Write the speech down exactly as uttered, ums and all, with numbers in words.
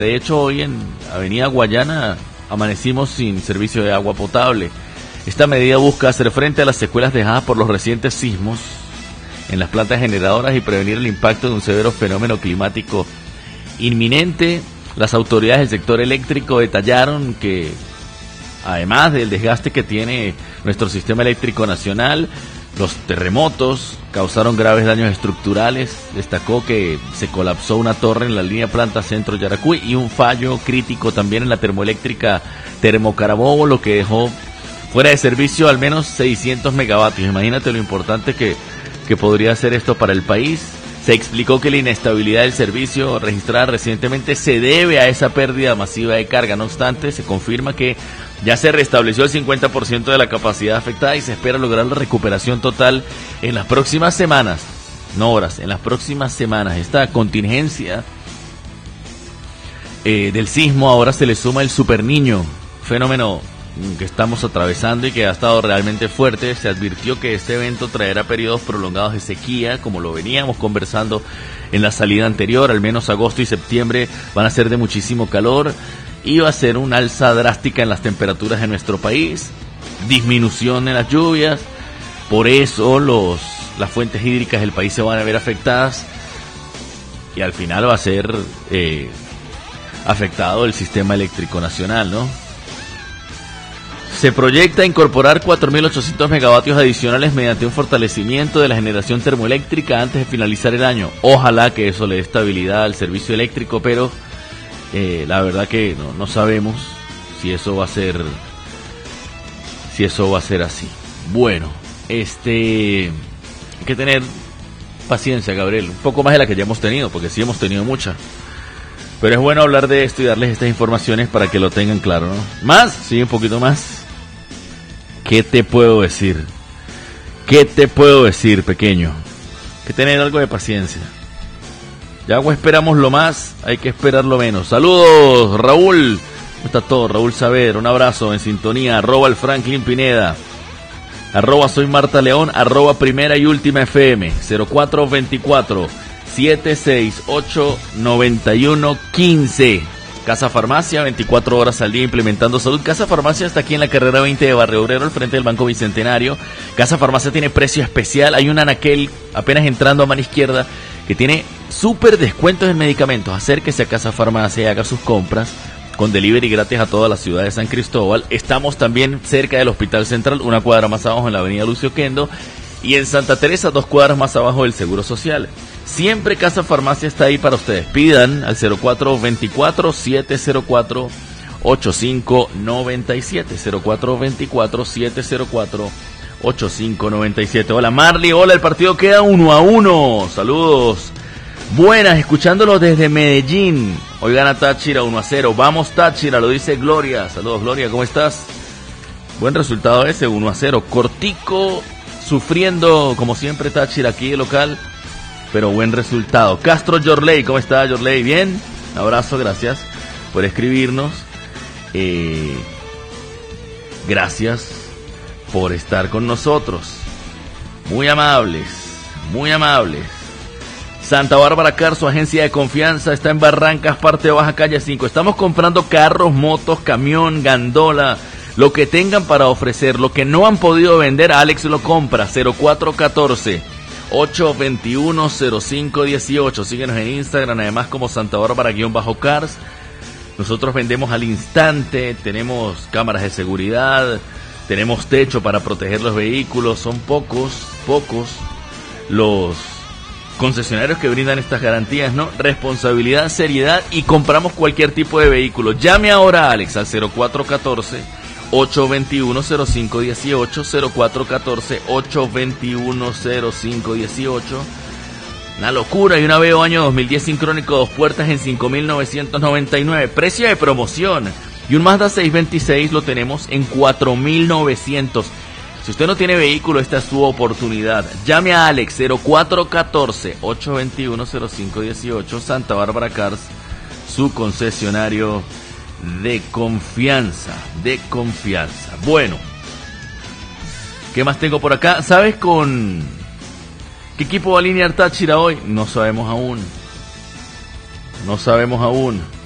De hecho, hoy en Avenida Guayana amanecimos sin servicio de agua potable. Esta medida busca hacer frente a las secuelas dejadas por los recientes sismos en las plantas generadoras y prevenir el impacto de un severo fenómeno climático inminente. Las autoridades del sector eléctrico detallaron que, además del desgaste que tiene nuestro sistema eléctrico nacional, los terremotos causaron graves daños estructurales. Destacó que se colapsó una torre en la línea planta centro Yaracuy y un fallo crítico también en la termoeléctrica Termocarabobo, lo que dejó fuera de servicio al menos seiscientos megavatios. Imagínate lo importante que, que podría ser esto para el país. Se explicó que la inestabilidad del servicio registrada recientemente se debe a esa pérdida masiva de carga. No obstante, se confirma que ya se restableció el cincuenta por ciento de la capacidad afectada y se espera lograr la recuperación total en las próximas semanas, no horas, en las próximas semanas. Esta contingencia eh, del sismo ahora se le suma el Super Niño, fenómeno que estamos atravesando y que ha estado realmente fuerte. Se advirtió que este evento traerá periodos prolongados de sequía, como lo veníamos conversando en la salida anterior. Al menos agosto y septiembre van a ser de muchísimo calor y va a ser una alza drástica en las temperaturas en nuestro país, disminución en las lluvias. Por eso los las fuentes hídricas del país se van a ver afectadas y al final va a ser eh, afectado el sistema eléctrico nacional, ¿no? Se proyecta incorporar cuatro mil ochocientos megavatios adicionales mediante un fortalecimiento de la generación termoeléctrica antes de finalizar el año. Ojalá que eso le dé estabilidad al servicio eléctrico, pero eh, la verdad que no, no sabemos si eso va a ser si eso va a ser así. Bueno, este hay que tener paciencia, Gabriel, un poco más de la que ya hemos tenido, porque sí hemos tenido mucha. Pero es bueno hablar de esto y darles estas informaciones para que lo tengan claro, ¿no? Más, sí, un poquito más. ¿Qué te puedo decir? ¿Qué te puedo decir, pequeño? Hay que tener algo de paciencia. Ya esperamos lo más, hay que esperar lo menos. Saludos, Raúl. ¿Cómo está todo? Raúl Saber, un abrazo en sintonía. Arroba el Franklin Pineda. Arroba soy Marta León. Arroba primera y última F M. cero cuatro veinticuatro, setecientos sesenta y ocho, noventa y uno quince. Casa Farmacia, veinticuatro horas al día implementando salud. Casa Farmacia está aquí en la carrera veinte de Barrio Obrero, al frente del Banco Bicentenario. Casa Farmacia tiene precio especial. Hay un anaquel apenas entrando a mano izquierda que tiene súper descuentos en medicamentos. Acérquese a Casa Farmacia y haga sus compras con delivery gratis a toda la ciudad de San Cristóbal. Estamos también cerca del Hospital Central, una cuadra más abajo en la avenida Lucio Quendo. Y en Santa Teresa, dos cuadras más abajo del Seguro Social. Siempre Casa Farmacia está ahí para ustedes. Pidan al cero cuatro veinticuatro, setecientos cuatro, ochenta y cinco noventa y siete. cero cuatro veinticuatro, setecientos cuatro, ochenta y cinco noventa y siete. Hola Marley, hola, el partido queda uno a uno. Saludos. Buenas, escuchándolo desde Medellín. Hoy gana Táchira uno a cero. Vamos Táchira, lo dice Gloria. Saludos Gloria, ¿cómo estás? Buen resultado ese, uno a cero. Cortico, sufriendo como siempre Táchira aquí de local, pero buen resultado. Castro Yorley, ¿cómo está Yorley? Bien, un abrazo, gracias por escribirnos. Eh, gracias por estar con nosotros. Muy amables, muy amables. Santa Bárbara Car, su agencia de confianza, está en Barrancas, parte baja, calle cinco. Estamos comprando carros, motos, camión, gandola, lo que tengan para ofrecer. Lo que no han podido vender, Alex lo compra. Cero cuatro catorce, ocho veintiuno, cero cinco dieciocho. Síguenos en Instagram, además como Santa Bárbara-Cars. Nosotros vendemos al instante, tenemos cámaras de seguridad, tenemos techo para proteger los vehículos. Son pocos, pocos los concesionarios que brindan estas garantías, ¿no? Responsabilidad, seriedad, y compramos cualquier tipo de vehículo. Llame ahora a Alex al cero cuatro catorce, ocho veintiuno, cero cinco dieciocho, cero cuatro catorce, ocho veintiuno, cero cinco dieciocho. Una locura. Y una Aveo año dos mil diez sincrónico, dos puertas en cinco mil novecientos noventa y nueve, precio de promoción. Y un Mazda seiscientos veintiséis lo tenemos en cuatro mil novecientos. Si usted no tiene vehículo, esta es su oportunidad. Llame a Alex cero cuatro catorce, ocho veintiuno, cero cinco dieciocho. Santa Bárbara Cars, su concesionario de confianza, de confianza. Bueno, ¿qué más tengo por acá? ¿Sabes con qué equipo va a alinear Táchira hoy? No sabemos aún. No sabemos aún.